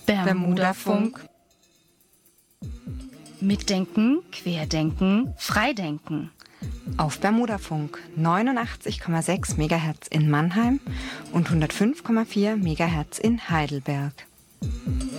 Bermudafunk. Mitdenken, Querdenken, Freidenken. Auf Bermudafunk 89,6 MHz in Mannheim und 105,4 MHz in Heidelberg.